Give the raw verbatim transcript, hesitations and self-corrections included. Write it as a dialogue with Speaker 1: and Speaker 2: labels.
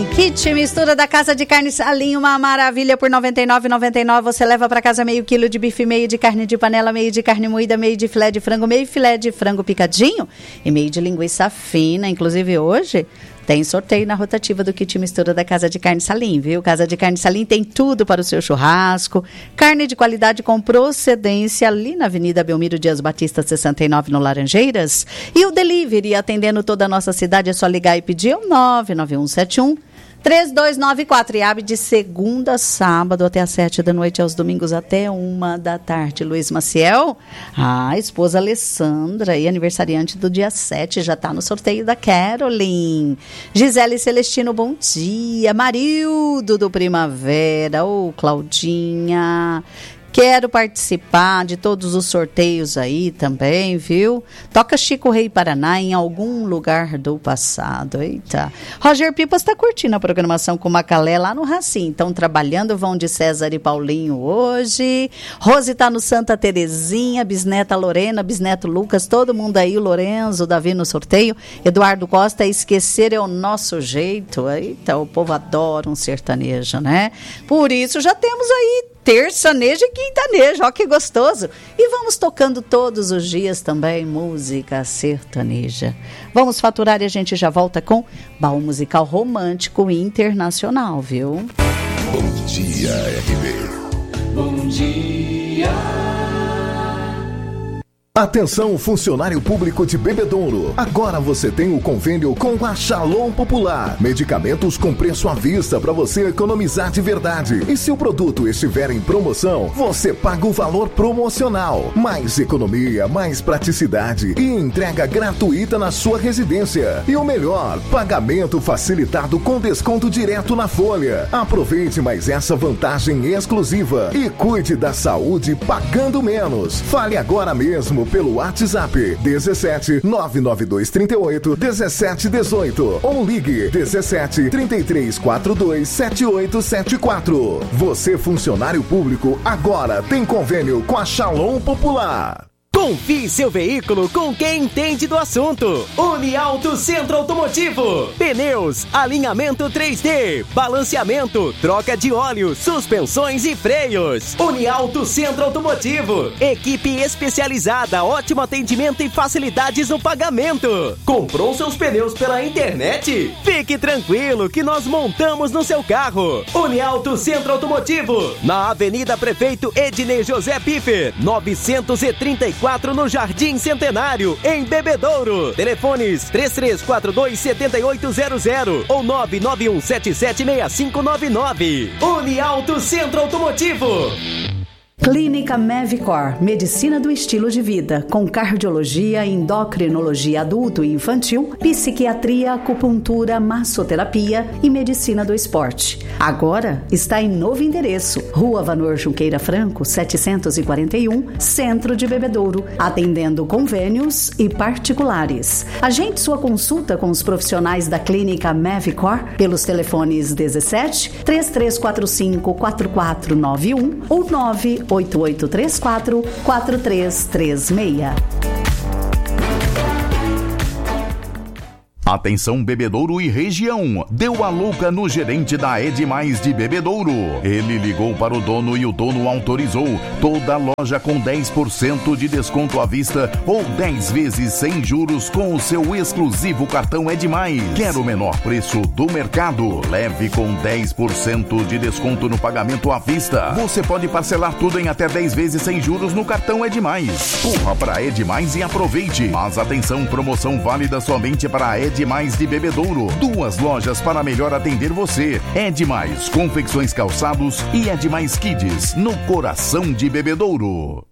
Speaker 1: Kit mistura da Casa de Carne Salim, uma maravilha, por noventa e nove reais e noventa e nove centavos. Você leva para casa meio quilo de bife, meio de carne de panela, meio de carne moída, meio de filé de frango, meio filé de frango picadinho e meio de linguiça fina. Inclusive hoje tem sorteio na rotativa do kit mistura da Casa de Carne Salim, viu? Casa de Carne Salim tem tudo para o seu churrasco. Carne de qualidade com procedência ali na Avenida Belmiro Dias Batista, sessenta e nove, no Laranjeiras. E o delivery, atendendo toda a nossa cidade, é só ligar e pedir o nove nove um sete um três dois nove quatro e abre de segunda a sábado até às sete da noite, aos domingos até uma da tarde. Luiz Maciel, a esposa Alessandra e aniversariante do dia sete, já está no sorteio da Caroline. Gisele Celestino, bom dia. Marildo do Primavera, ô Claudinha, quero participar de todos os sorteios aí também, viu? Toca Chico Rei Paraná em algum lugar do passado. Eita. Roger Pipas está curtindo a programação com Macalé lá no Racim. Estão trabalhando, vão de César e Paulinho hoje. Rose está no Santa Terezinha, bisneta Lorena, bisneto Lucas, todo mundo aí, o Lorenzo, o Davi no sorteio. Eduardo Costa, esquecer é o nosso jeito. Eita, o povo adora um sertanejo, né? Por isso já temos aí terçanejo e quintanejo, ó que gostoso. E vamos tocando todos os dias também música sertaneja. Vamos faturar e a gente já volta com baú musical romântico internacional, viu?
Speaker 2: Bom dia, R B.
Speaker 3: Bom dia.
Speaker 2: Atenção, funcionário público de Bebedouro. Agora você tem o convênio com a Shalom Popular. Medicamentos com preço à vista para você economizar de verdade. E se o produto estiver em promoção, você paga o valor promocional. Mais economia, mais praticidade e entrega gratuita na sua residência. E o melhor, pagamento facilitado com desconto direto na folha. Aproveite mais essa vantagem exclusiva e cuide da saúde pagando menos. Fale agora mesmo pelo WhatsApp dezessete nove nove dois três oito dezessete dezoito ou ligue dezessete trinta e três quarenta e dois setenta e oito setenta e quatro. Você, funcionário público, agora tem convênio com a Shalom Popular.
Speaker 4: Confie seu veículo com quem entende do assunto. Uniauto Centro Automotivo. Pneus, alinhamento três D, balanceamento, troca de óleo, suspensões e freios. Uniauto Centro Automotivo. Equipe especializada, ótimo atendimento e facilidades no pagamento. Comprou seus pneus pela internet? Fique tranquilo que nós montamos no seu carro. Uniauto Centro Automotivo. Na Avenida Prefeito Ednei José Piffer, novecentos e trinta e quatro, no Jardim Centenário, em Bebedouro. Telefones três três quatro dois sete oito zero zero ou nove nove um sete sete seis cinco nove nove. Uniauto Centro Automotivo.
Speaker 1: Clínica Mevicor, medicina do estilo de vida, com cardiologia, endocrinologia adulto e infantil, psiquiatria, acupuntura, massoterapia e medicina do esporte. Agora está em novo endereço, Rua Vanor Junqueira Franco, setecentos e quarenta e um, Centro de Bebedouro, atendendo convênios e particulares. Agende sua consulta com os profissionais da Clínica Mevicor pelos telefones dezessete, três três quatro cinco, quatro quatro nove um ou nove oito oito três quatro, quatro três três seis.
Speaker 5: Atenção, Bebedouro e região. Deu a louca no gerente da Edmais de Bebedouro. Ele ligou para o dono e o dono autorizou. Toda loja com dez por cento de desconto à vista ou dez vezes sem juros com o seu exclusivo cartão Edmais. Quer o menor preço do mercado? Leve com dez por cento de desconto no pagamento à vista. Você pode parcelar tudo em até dez vezes sem juros no cartão Edmais. Corra para Edmais e aproveite. Mas atenção, promoção válida somente para a Edmais de Bebedouro. Duas lojas para melhor atender você. Edmais Confecções Calçados e Edmais Kids, no coração de Bebedouro.